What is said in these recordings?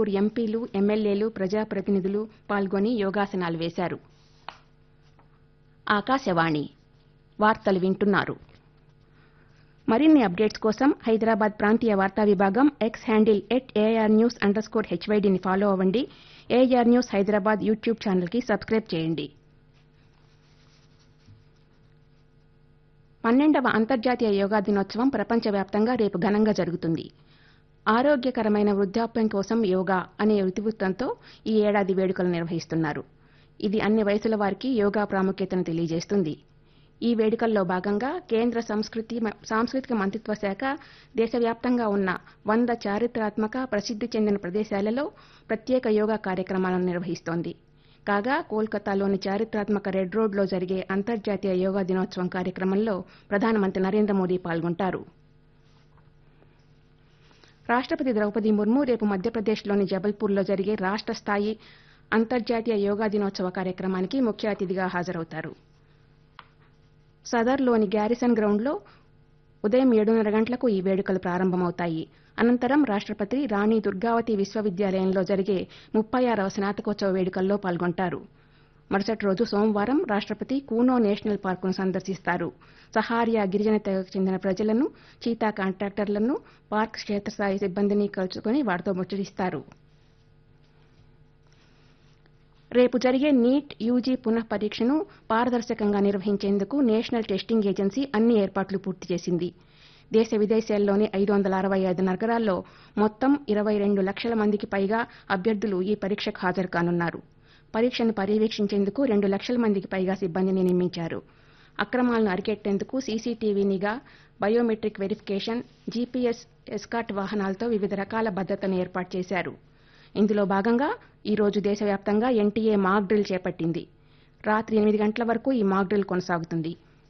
పలువురు ఎంపీలు, ఎమ్మెల్యేలు, ప్రజాప్రతినిధులు పాల్గొని యోగాసనాలు వేశారు. ఆకాశవాణి వార్తలు వింటున్నారు. మరిన్ని అప్డేట్స్ కోసం హైదరాబాద్ ప్రాంతీయ వార్తా విభాగం ఎక్స్ హ్యాండిల్ @ARnews_HYDని ఫాలో అవ్వండి. AR న్యూస్ హైదరాబాద్ యూట్యూబ్ ఛానల్కి సబ్స్క్రైబ్ చేయండి. 12వ అంతర్జాతీయ యోగా దినోత్సవం ప్రపంచవ్యాప్తంగా రేపు ఘనంగా జరుగుతుంది. ఆరోగ్యకరమైన వృద్ధాప్యం కోసం యోగా అనే ఇతివృత్తంతో ఈ ఏడాది వేడుకలు నిర్వహిస్తున్నారు. ఇది అన్ని వయసుల వారికి యోగా ప్రాముఖ్యతను తెలియజేస్తుంది. ఈ వేడుకల్లో భాగంగా కేంద్ర సాంస్కృతిక మంత్రిత్వ శాఖ దేశవ్యాప్తంగా ఉన్న 100 చారిత్రాత్మక ప్రసిద్ధి చెందిన ప్రదేశాలలో ప్రత్యేక యోగా కార్యక్రమాలను నిర్వహిస్తోంది. కాగా కోల్కతాలోని చారిత్రాత్మక రెడ్ రోడ్లో జరిగే అంతర్జాతీయ యోగా దినోత్సవం కార్యక్రమంలో ప్రధానమంత్రి నరేంద్ర మోదీ పాల్గొంటారు. రాష్ట్రపతి ద్రౌపది ముర్ము రేపు మధ్యప్రదేశ్లోని జబల్పూర్లో జరిగే రాష్ట్ర స్థాయి అంతర్జాతీయ యోగా దినోత్సవ కార్యక్రమానికి ముఖ్య అతిథిగా హాజరవుతారు. సదర్లోని గ్యారిసన్ గ్రౌండ్లో ఉదయం 7:30 గంటలకు ఈ వేడుకలు ప్రారంభమవుతాయి. అనంతరం రాష్ట్రపతి రాణి దుర్గావతి విశ్వవిద్యాలయంలో జరిగే 36వ స్నాతకోత్సవ వేడుకల్లో పాల్గొంటారు. మరుసటి రోజు సోమవారం రాష్ట్రపతి కూనో నేషనల్ పార్కును సందర్శిస్తారు. సహారియా గిరిజన తెగకు చెందిన ప్రజలను, చీతా కాంట్రాక్టర్లను, పార్క్ క్షేత్రస్థాయి సిబ్బందిని కలుసుకుని వారితో ముచ్చటిస్తారు. రేపు జరిగే నీట్ యూజీ పునః పరీక్షను పారదర్శకంగా నిర్వహించేందుకు నేషనల్ టెస్టింగ్ ఏజెన్సీ అన్ని ఏర్పాట్లు పూర్తి చేసింది. దేశ విదేశాల్లోని 565 నగరాల్లో మొత్తం 22 లక్షల మందికి పైగా అభ్యర్థులు ఈ పరీక్షకు హాజరు కానున్నారు. పరీక్షను పర్యవేక్షించేందుకు 2 లక్షల మందికి పైగా సిబ్బందిని నియమించారు. అక్రమాలను అరికెట్టేందుకు సీసీటీవీ నిఘా, బయోమెట్రిక్ వెరిఫికేషన్, జీపీఎస్ ఎస్కార్ట్ వాహనాలతో వివిధ రకాల భద్రతను ఏర్పాటు చేశారు. ఇందులో భాగంగా ఈ రోజు దేశవ్యాప్తంగా ఎన్టీఏ మాక్ డ్రిల్ చేపట్టింది. రాత్రి 8 గంటల వరకు ఈ మాక్ డ్రిల్ కొనసాగుతుంది.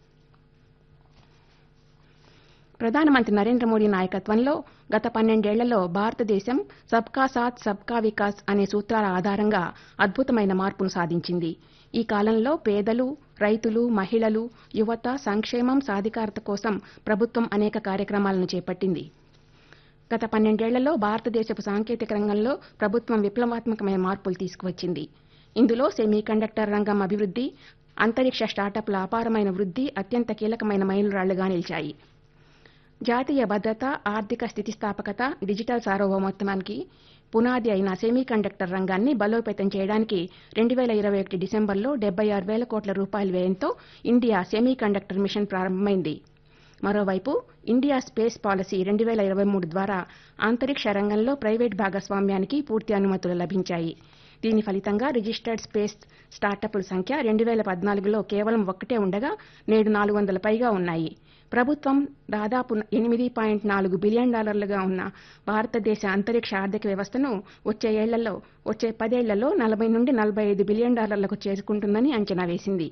ప్రధానమంత్రి నరేంద్ర మోదీ నాయకత్వంలో గత 12 ఏళ్లలో భారతదేశం సబ్కా సాథ్ సబ్కా వికాస్ అనే సూత్రాల ఆధారంగా అద్భుతమైన మార్పును సాధించింది. ఈ కాలంలో పేదలు, రైతులు, మహిళలు, యువత సంక్షేమం, సాధికారత కోసం ప్రభుత్వం అనేక కార్యక్రమాలను చేపట్టింది. గత 12 ఏళ్లలో భారతదేశపు సాంకేతిక రంగంలో ప్రభుత్వం విప్లవాత్మకమైన మార్పులు తీసుకువచ్చింది. ఇందులో సెమీకండక్టర్ రంగం అభివృద్ధి, అంతరిక్ష స్టార్టప్ల అపారమైన వృద్ధి అత్యంత కీలకమైన మైలురాళ్లుగా నిలిచాయి. జాతీయ భద్రత, ఆర్థిక స్థితిస్థాపకత, డిజిటల్ సార్వభౌమత్వానికి పునాది అయిన సెమీకండక్టర్ రంగాన్ని బలోపేతం చేయడానికి 2021 డిసెంబర్లో 76,000 కోట్ల రూపాయల వ్యయంతో ఇండియా సెమీకండక్టర్ మిషన్ ప్రారంభమైంది. మరోవైపు ఇండియా స్పేస్ పాలసీ 2023 ద్వారా అంతరిక్ష రంగంలో ప్రైవేట్ భాగస్వామ్యానికి పూర్తి అనుమతులు లభించాయి. దీని ఫలితంగా రిజిస్టర్డ్ స్పేస్ స్టార్టప్ల సంఖ్య 2014లో కేవలం 1 ఉండగా నేడు 400 పైగా ఉన్నాయి. ప్రభుత్వం దాదాపు $8.4 బిలియన్ ఉన్న భారతదేశ అంతరిక్ష ఆర్థిక వ్యవస్థను వచ్చే 10 ఏళ్లలో $40 నుండి $45 బిలియన్ చేరుకుంటుందని అంచనా వేసింది.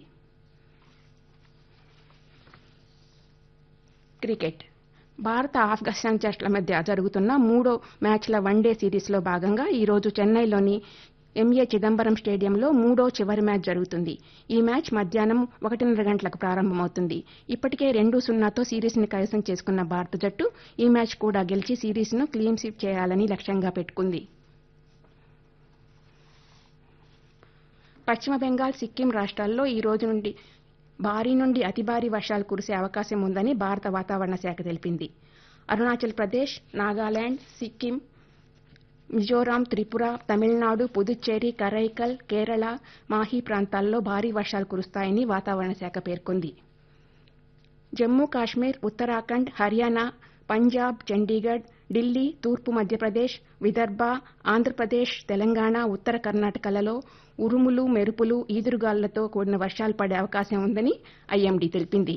క్రికెట్. భారత ఆఫ్ఘనిస్తాన్ జట్ల మధ్య జరుగుతున్న 3వ మ్యాచ్ల వన్డే సిరీస్లో భాగంగా ఈ రోజు చెన్నైలోని ఎంఏ చిదంబరం స్టేడియంలో 3వ చివరి మ్యాచ్ జరుగుతుంది. ఈ మ్యాచ్ మధ్యాహ్నం 1:30 గంటలకు ప్రారంభమవుతుంది. ఇప్పటికే 2-0తో సిరీస్ని కైవసం చేసుకున్న భారత జట్టు ఈ మ్యాచ్ కూడా గెలిచి సిరీస్ను క్లీన్ స్వీప్ చేయాలని లక్ష్యంగా పెట్టుకుంది. పశ్చిమ బెంగాల్, సిక్కిం రాష్ట్రాల్లో ఈ రోజు నుండి భారీ నుండి అతి భారీ వర్షాలు కురిసే అవకాశం ఉందని భారత వాతావరణ శాఖ తెలిపింది. అరుణాచల్ ప్రదేశ్, నాగాలాండ్, సిక్కిం, మిజోరాం, త్రిపుర, తమిళనాడు, పుదుచ్చేరి, కరైకల్, కేరళ, మాహీ ప్రాంతాల్లో భారీ వర్షాలు కురుస్తాయని వాతావరణ శాఖ పేర్కొంది. జమ్మూ కాశ్మీర్, ఉత్తరాఖండ్, హర్యానా, పంజాబ్, చండీగఢ్, ఢిల్లీ, తూర్పు మధ్యప్రదేశ్, విదర్భ, ఆంధ్రప్రదేశ్, తెలంగాణ, ఉత్తర కర్ణాటకలలో ఉరుములు, మెరుపులు, ఈదురుగాలులతో కూడిన వర్షాలు పడే అవకాశం ఉందని ఐఎండీ తెలిపింది.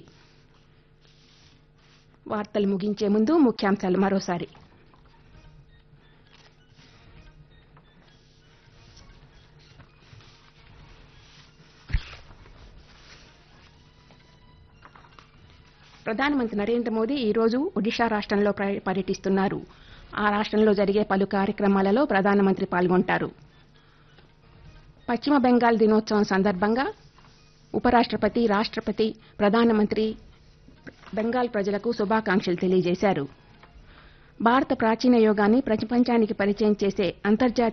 వార్తలు ముగించే ముందు ముఖ్యాంశాలు మరోసారి. ప్రధానమంత్రి నరేంద్ర మోదీ ఈ రోజు ఒడిషా రాష్ట్రంలో పర్యటిస్తున్నారు. ఆ రాష్ట్రంలో జరిగే పలు కార్యక్రమాలలో ప్రధానమంత్రి పాల్గొంటారు. పశ్చిమ బెంగాల్ దినోత్సవం సందర్భంగా ఉపరాష్ట్రపతి, రాష్ట్రపతి, ప్రధానమంత్రి బెంగాల్ ప్రజలకు శుభాకాంక్షలు తెలియజేశారు. భారత ప్రాచీన యోగాన్ని ప్రపంచానికి పరిచయం చేసే అంతర్జాతీయ